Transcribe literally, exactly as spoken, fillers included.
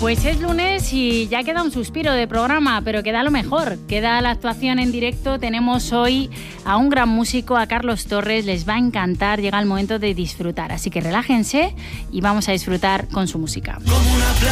Pues es lunes y ya queda un suspiro de programa, pero queda lo mejor, queda la actuación en directo. Tenemos hoy a un gran músico, a Carlos Torres, les va a encantar, llega el momento de disfrutar, así que relájense y vamos a disfrutar con su música. Como una